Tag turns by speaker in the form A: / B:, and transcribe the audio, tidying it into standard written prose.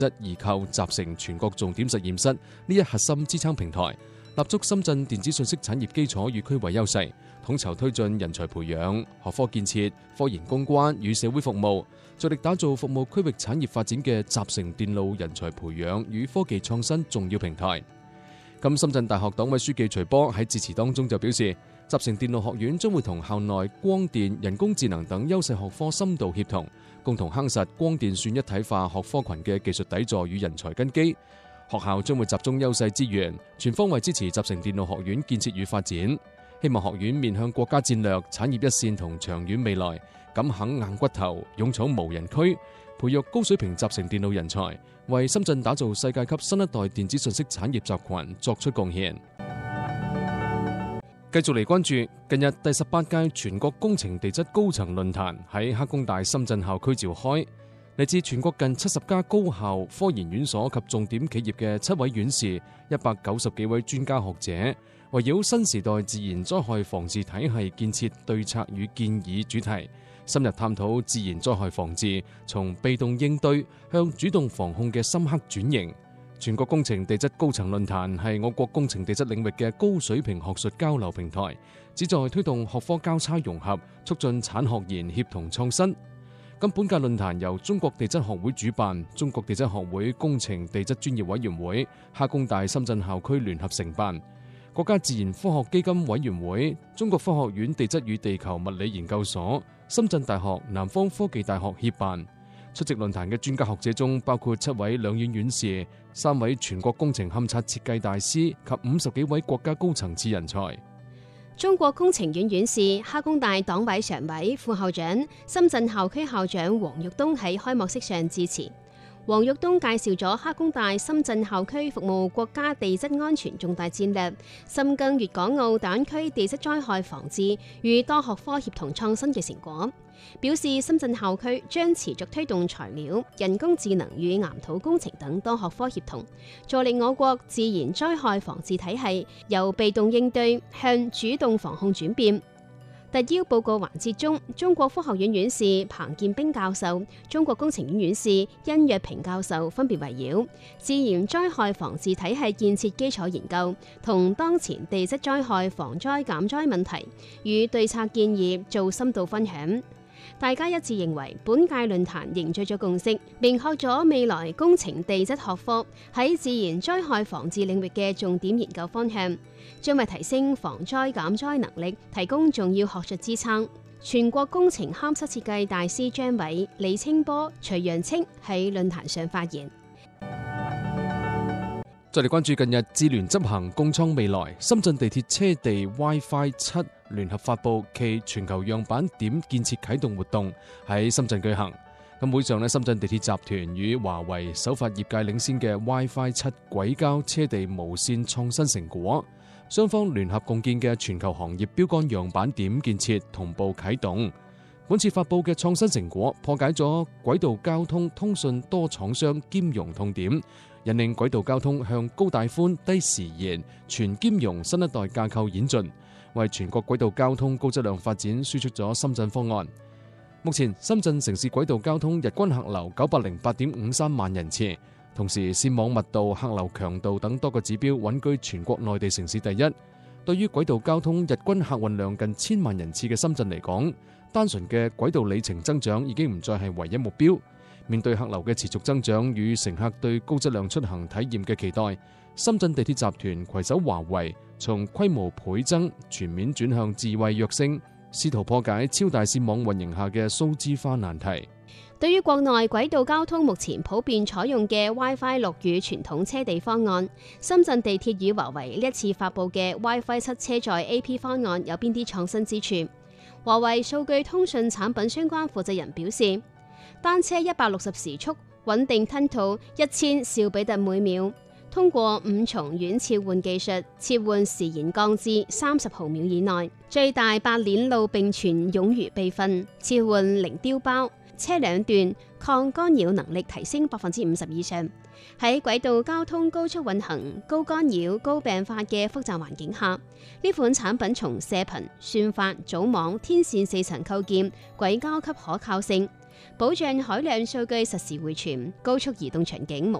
A: 移構集成全國重點實驗室呢一核心支撐平台，立足深圳電子信息產業基礎與區位優勢，統籌推進人才培養、學科建設、科研攻關與社會服務，着力打造服務區域產業發展嘅集成電路人才培養與科技創新重要平台。咁深圳大學黨委書記徐波喺致辭當中就表示，集成電路學院將會同校內光電、人工智能等優勢學科深度協同，共同夯實光電算一體化學科群嘅技術底座與人才根基。學校將會集中優勢資源，全方位支持集成電路學院建設與發展。希望學院面向國家戰略、產業一線同長遠未來，敢肯硬骨頭，勇闖無人區，培育高水平集成電路人才，為深圳打造世界級新一代電子信息產業集群作出貢獻。繼續嚟關注近日第18屆全國工程地質高層論壇喺黑工大深圳校區召開，嚟自全國近70家高校、科研院所及重點企業嘅7位院士、190幾位專家學者，圍繞新時代自然災害防治體系建設對策與建議主題，深入探討自然災害防治從被動應對向主動防控嘅深刻轉型。全國工程地質高層論壇係我國工程地質領域嘅高水平學術交流平台，旨在推動學科交叉融合，促進產學研協同創新。咁本屆論壇由中國地質學會主辦，中國地質學會工程地質專業委員會、黑工大深圳校區聯合承辦，國家自然科學基金委員會、中國科學院地質與地球物理研究所、深圳大學、南方科技大學協辦。出席論壇嘅專家學者中，包括7位兩院院士、3位全國工程勘測設計大師及50幾位國家高層次人才。
B: 中國工程院院士、黑工大黨委常委、副校長、深圳校區校長黃玉東喺開幕式上致辭。黃玉東介紹咗黑工大深圳校區服務國家地質安全重大戰略，深耕粵港澳大灣區地質災害防治與多學科協同創新嘅成果，表示深圳校區將持續推動材料、人工智能與岩土工程等多學科協同，助力我國自然災害防治體系由被動應對向主動防控轉變。特邀報告環節中，中國科學院院士彭建斌教授、中國工程院院士殷若平教授分別圍繞自然災害防治體系建設基礎研究同當前地質災害防災減災問題與對策建議做深度分享。大家一致認為，本屆論壇凝聚咗共識，明確咗未來工程地質學科喺自然災害防治領域嘅重點研究方向，將為提升防災減災能力提供重要學術支撐。全國工程勘測設計大師張偉、李清波、徐陽清喺論壇上發言。
A: 再嚟關注近日智聯執行共創未來深圳地鐵車地 WiFi 7聯合發布暨全球樣板點建設啟動活動喺深圳舉行。咁會上深圳地鐵集團與華為首發業界領先嘅 WiFi 7軌交車地無線創新成果，雙方聯合共建嘅全球行業標杆樣板點建設同步啟動。本次發布嘅創新成果破解咗軌道交通通訊多廠商兼容痛點，引領軌道交通向高帶寬、低時延、全兼容新一代架構演進，為全國軌道交通高質量發展輸出咗深圳方案。目前深圳城市軌道交通日均客流908.53萬人次，同時線網密度、客流強度等多個指標穩居全國內地城市第一。對於軌道交通日均客運量近1000萬人次嘅深圳嚟講，單純嘅軌道里程增長已經唔再係唯一目標。面對客流嘅持續增長與乘客對高質量出行體驗嘅期待，深圳地鐵集團攜手華為，從規模倍增全面轉向智慧躍升，試圖破解超大線網運營下嘅數字化難題。
B: 對於國內軌道交通目前普遍採用嘅 WiFi 6與傳統車地方案，深圳地鐵與華為呢一次發布嘅 WiFi 7車載 AP 方案有邊啲創新之處？華為數據通訊產品相關負責人表示，單車160時速穩定吞吐1000兆比特每秒，通過5重遠切換技術，切換時延降至30毫秒以內，最大8鏈路並存冗餘備份，切換零丟包，車輛段抗干擾能力提升50%以上。喺軌道交通高速運行、高干擾、高病發嘅複雜環境下，呢款產品從射頻、算法、組網、天線4層構建、軌交級可靠性、 保障海量數據實時匯傳、高速移動場景無